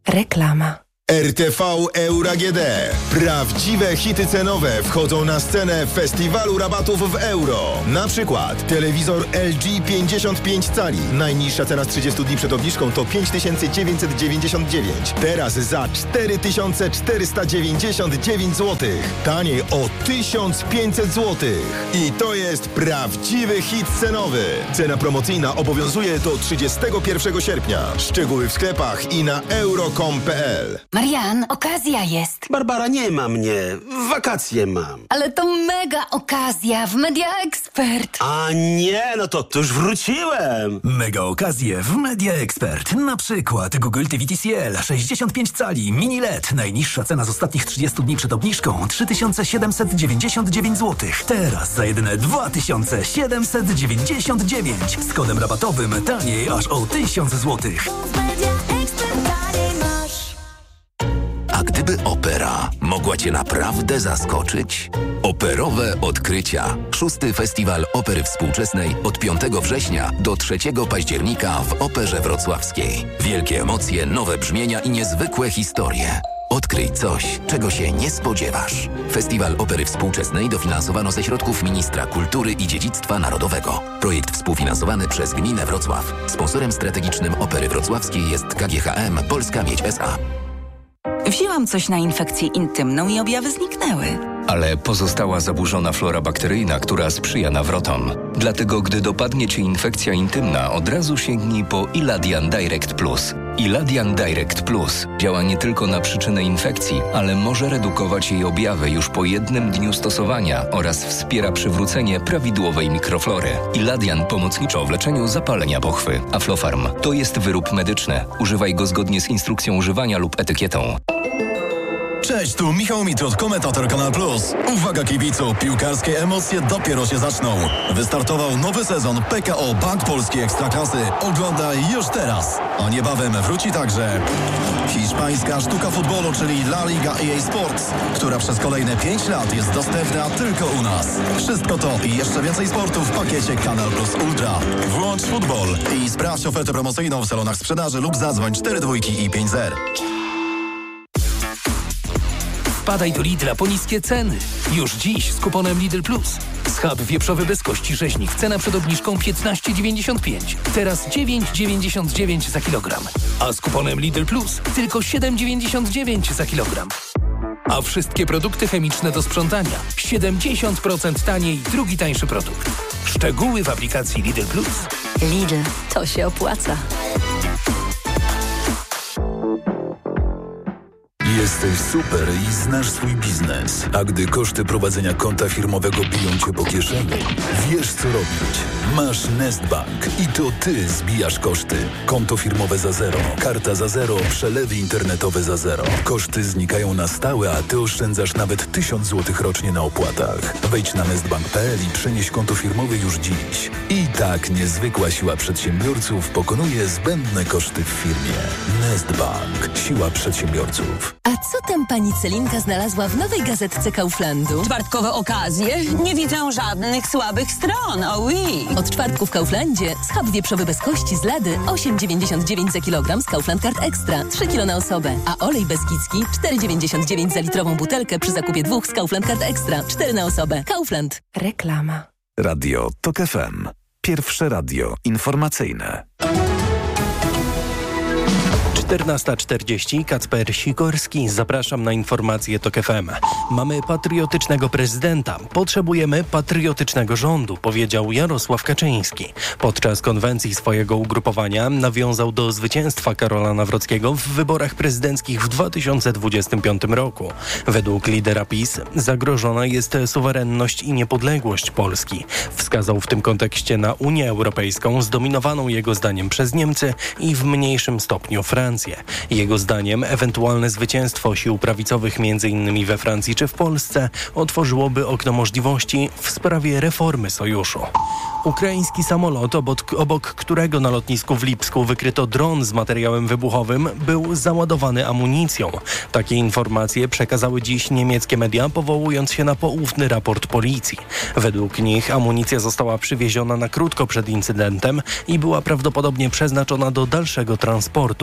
Reklama. RTV Euro AGD. Prawdziwe hity cenowe wchodzą na scenę festiwalu rabatów w euro. Na przykład telewizor LG 55 cali. Najniższa cena z 30 dni przed obniżką to 5999. Teraz za 4499 zł. Taniej o 1500 zł. I to jest prawdziwy hit cenowy. Cena promocyjna obowiązuje do 31 sierpnia. Szczegóły w sklepach i na euro.com.pl. Marian, okazja jest. Barbara, nie ma mnie. Wakacje mam. Ale to mega okazja w Media Expert. A nie, no to już wróciłem. Mega okazje w Media Expert. Na przykład Google TV TCL 65 cali mini LED. Najniższa cena z ostatnich 30 dni przed obniżką 3799 zł. Teraz za jedyne 2799. Z kodem rabatowym taniej aż o 1000 zł. A gdyby opera mogła Cię naprawdę zaskoczyć? Operowe odkrycia. 6. Festiwal Opery Współczesnej od 5 września do 3 października w Operze Wrocławskiej. Wielkie emocje, nowe brzmienia i niezwykłe historie. Odkryj coś, czego się nie spodziewasz. Festiwal Opery Współczesnej dofinansowano ze środków Ministra Kultury i Dziedzictwa Narodowego. Projekt współfinansowany przez Gminę Wrocław. Sponsorem strategicznym Opery Wrocławskiej jest KGHM Polska Miedź S.A. Wzięłam coś na infekcję intymną i objawy zniknęły. Ale pozostała zaburzona flora bakteryjna, która sprzyja nawrotom. Dlatego, gdy dopadnie Cię infekcja intymna, od razu sięgnij po Iladian Direct Plus. Iladian Direct Plus działa nie tylko na przyczynę infekcji, ale może redukować jej objawy już po 1 dniu stosowania oraz wspiera przywrócenie prawidłowej mikroflory. Iladian pomocniczo w leczeniu zapalenia pochwy. Aflofarm to jest wyrób medyczny. Używaj go zgodnie z instrukcją używania lub etykietą. Cześć, tu Michał Mitrud, komentator Kanal Plus. Uwaga kibicu, piłkarskie emocje dopiero się zaczną. Wystartował nowy sezon PKO Bank Polski Ekstraklasy. Oglądaj już teraz. A niebawem wróci także hiszpańska sztuka futbolu, czyli La Liga EA Sports, która przez kolejne 5 lat jest dostępna tylko u nas. Wszystko to i jeszcze więcej sportu w pakiecie Kanal Plus Ultra. Włącz futbol i sprawdź ofertę promocyjną w salonach sprzedaży lub zadzwoń 42 i 50. Wpadaj do Lidla po niskie ceny. Już dziś z kuponem Lidl Plus. Schab wieprzowy bez kości rzeźnik. Cena przed obniżką 15,95. Teraz 9,99 za kilogram. A z kuponem Lidl Plus tylko 7,99 za kilogram. A wszystkie produkty chemiczne do sprzątania 70% taniej, drugi tańszy produkt. Szczegóły w aplikacji Lidl Plus. Lidl, to się opłaca. Jesteś super i znasz swój biznes. A gdy koszty prowadzenia konta firmowego biją Cię po kieszeni, wiesz co robić. Masz Nestbank i to Ty zbijasz koszty. Konto firmowe za zero, karta za zero, przelewy internetowe za zero. Koszty znikają na stałe, a Ty oszczędzasz nawet 1000 zł rocznie na opłatach. Wejdź na nestbank.pl i przenieś konto firmowe już dziś. I tak niezwykła siła przedsiębiorców pokonuje zbędne koszty w firmie. Nestbank. Siła przedsiębiorców. A co tam pani Celinka znalazła w nowej gazetce Kauflandu? Czwartkowe okazje? Nie widzę żadnych słabych stron, oui. Od czwartku w Kauflandzie schab wieprzowy bez kości z lady 8,99 za kilogram z Kaufland Card Extra 3 kg na osobę, a olej beskidzki 4,99 za litrową butelkę przy zakupie 2 z Kaufland Card Extra 4 na osobę. Kaufland. Reklama. Radio TOK FM. Pierwsze radio informacyjne. 14:40, Kacper Sikorski. Zapraszam na informacje TOK FM. Mamy patriotycznego prezydenta. Potrzebujemy patriotycznego rządu, powiedział Jarosław Kaczyński. Podczas konwencji swojego ugrupowania nawiązał do zwycięstwa Karola Nawrockiego w wyborach prezydenckich w 2025 roku. Według lidera PiS zagrożona jest suwerenność i niepodległość Polski. Wskazał w tym kontekście na Unię Europejską, zdominowaną jego zdaniem przez Niemcy i w mniejszym stopniu Francję. Jego zdaniem ewentualne zwycięstwo sił prawicowych m.in. we Francji czy w Polsce otworzyłoby okno możliwości w sprawie reformy sojuszu. Ukraiński samolot, obok którego na lotnisku w Lipsku wykryto dron z materiałem wybuchowym, był załadowany amunicją. Takie informacje przekazały dziś niemieckie media, powołując się na poufny raport policji. Według nich amunicja została przywieziona na krótko przed incydentem i była prawdopodobnie przeznaczona do dalszego transportu.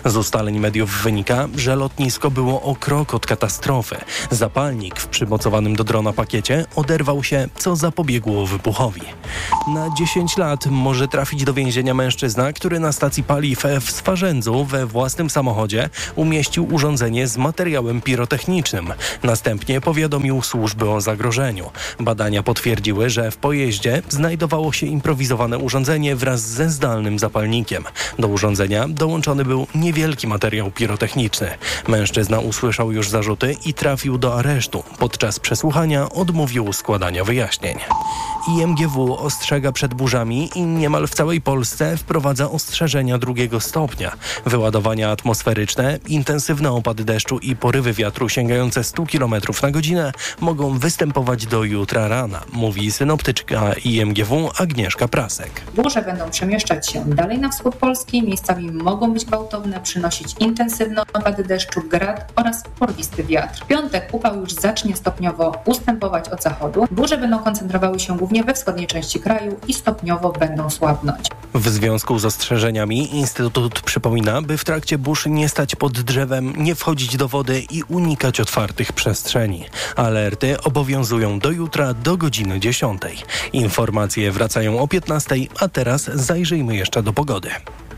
Z ustaleń mediów wynika, że lotnisko było o krok od katastrofy. Zapalnik w przymocowanym do drona pakiecie oderwał się, co zapobiegło wybuchowi. Na 10 lat może trafić do więzienia mężczyzna, który na stacji paliw w Swarzędzu we własnym samochodzie umieścił urządzenie z materiałem pirotechnicznym. Następnie powiadomił służby o zagrożeniu. Badania potwierdziły, że w pojeździe znajdowało się improwizowane urządzenie wraz ze zdalnym zapalnikiem. Do urządzenia dołączony był niewielki materiał pirotechniczny. Mężczyzna usłyszał już zarzuty i trafił do aresztu. Podczas przesłuchania odmówił składania wyjaśnień. IMGW ostrzega przed burzami i niemal w całej Polsce wprowadza ostrzeżenia 2 stopnia. Wyładowania atmosferyczne, intensywne opady deszczu i porywy wiatru sięgające 100 km na godzinę mogą występować do jutra rana, mówi synoptyczka IMGW Agnieszka Prasek. Burze będą przemieszczać się dalej na wschód Polski, miejscami mogą być gwałtowne, przynosić intensywne opady deszczu, grad oraz porwisty wiatr. W piątek upał już zacznie stopniowo ustępować od zachodu. Burze będą koncentrowały się głównie we wschodniej części kraju i stopniowo będą słabnąć. W związku z ostrzeżeniami Instytut przypomina, by w trakcie burz nie stać pod drzewem, nie wchodzić do wody i unikać otwartych przestrzeni. Alerty obowiązują do jutra do godziny 10. Informacje wracają o 15, a teraz zajrzyjmy jeszcze do pogody.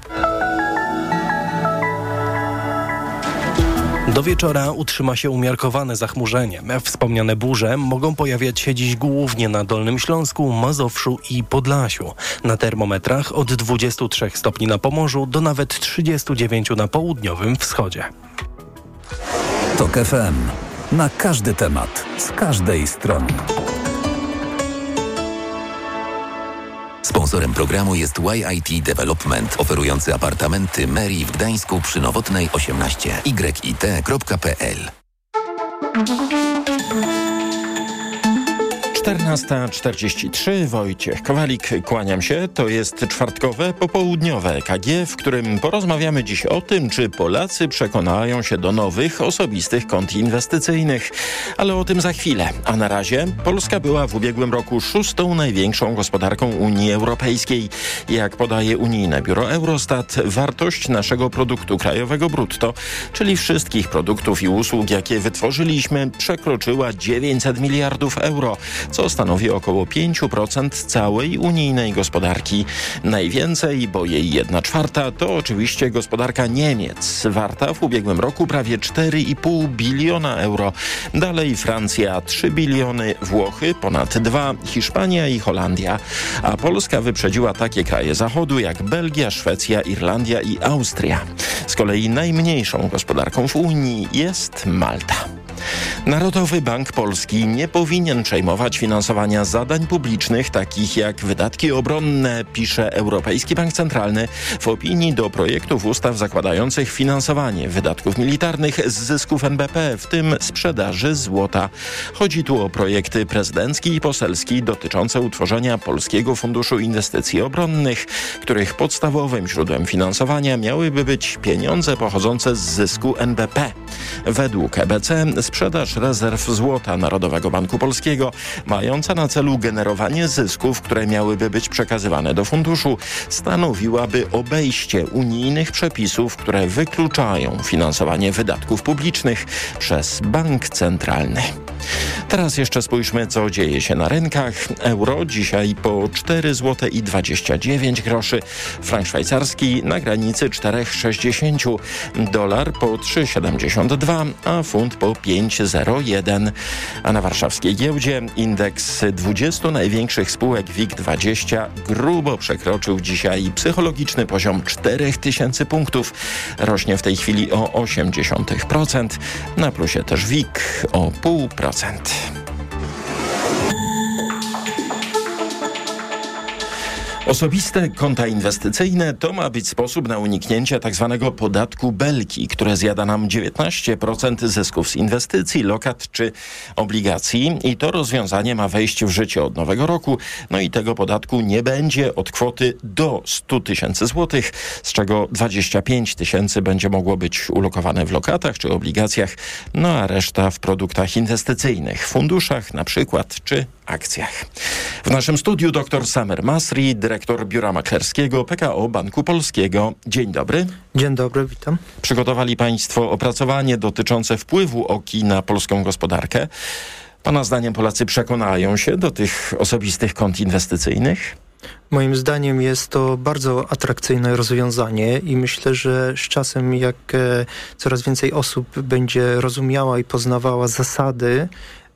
Do wieczora utrzyma się umiarkowane zachmurzenie. Wspomniane burze mogą pojawiać się dziś głównie na Dolnym Śląsku, Mazowszu i Podlasiu. Na termometrach od 23 stopni na Pomorzu do nawet 39 na południowym wschodzie. TOK FM. Na każdy temat, z każdej strony. Sponsorem programu jest YIT Development, oferujący apartamenty Meri w Gdańsku przy Nowotnej 18. yit.pl. 14:43, Wojciech Kowalik, kłaniam się. To jest czwartkowe, popołudniowe EKG, w którym porozmawiamy dziś o tym, czy Polacy przekonają się do nowych, osobistych kont inwestycyjnych. Ale o tym za chwilę. A na razie Polska była w ubiegłym roku 6. największą gospodarką Unii Europejskiej. Jak podaje unijne biuro Eurostat, wartość naszego produktu krajowego brutto, czyli wszystkich produktów i usług, jakie wytworzyliśmy, przekroczyła 900 miliardów euro, co stanowi około 5% całej unijnej gospodarki. Najwięcej, bo jej 1/4, to oczywiście gospodarka Niemiec, warta w ubiegłym roku prawie 4,5 biliona euro. Dalej Francja 3 biliony, Włochy ponad 2, Hiszpania i Holandia. A Polska wyprzedziła takie kraje Zachodu jak Belgia, Szwecja, Irlandia i Austria. Z kolei najmniejszą gospodarką w Unii jest Malta. Narodowy Bank Polski nie powinien przejmować finansowania zadań publicznych takich jak wydatki obronne, pisze Europejski Bank Centralny w opinii do projektów ustaw zakładających finansowanie wydatków militarnych z zysków NBP, w tym sprzedaży złota. Chodzi tu o projekty prezydencki i poselski dotyczące utworzenia Polskiego Funduszu Inwestycji Obronnych, których podstawowym źródłem finansowania miałyby być pieniądze pochodzące z zysku NBP. Według EBC sprzedaż rezerw złota Narodowego Banku Polskiego, mająca na celu generowanie zysków, które miałyby być przekazywane do funduszu, stanowiłaby obejście unijnych przepisów, które wykluczają finansowanie wydatków publicznych przez bank centralny. Teraz jeszcze spójrzmy, co dzieje się na rynkach. Euro dzisiaj po 4,29 zł, frank szwajcarski na granicy 4,60, dolar po 3,72, a funt po 5,01. A na warszawskiej giełdzie indeks 20 największych spółek WIG20 grubo przekroczył dzisiaj psychologiczny poziom 4000 punktów. Rośnie w tej chwili o 0,8%. Na plusie też WIG o 0,5%. Osobiste konta inwestycyjne to ma być sposób na uniknięcie tzw. podatku Belki, które zjada nam 19% zysków z inwestycji, lokat czy obligacji. I to rozwiązanie ma wejść w życie od nowego roku. No i tego podatku nie będzie od kwoty do 100 tysięcy złotych, z czego 25 tysięcy będzie mogło być ulokowane w lokatach czy obligacjach, no a reszta w produktach inwestycyjnych, funduszach na przykład czy akcjach. W naszym studiu dr Samer Masri, dyrektor dyrektor biura maklerskiego PKO Banku Polskiego. Dzień dobry. Dzień dobry, witam. Przygotowali Państwo opracowanie dotyczące wpływu OKI na polską gospodarkę. Pana zdaniem Polacy przekonają się do tych osobistych kont inwestycyjnych? Moim zdaniem jest to bardzo atrakcyjne rozwiązanie i myślę, że z czasem jak coraz więcej osób będzie rozumiała i poznawała zasady